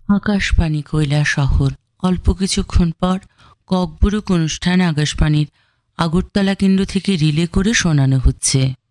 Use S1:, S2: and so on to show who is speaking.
S1: আকাশবাণী কৈলাসহর। অল্প কিছুক্ষণ পর ককবুরুক অনুষ্ঠান আকাশবাণীর আগরতলা কেন্দ্র থেকে রিলে করে শোনানো হচ্ছে।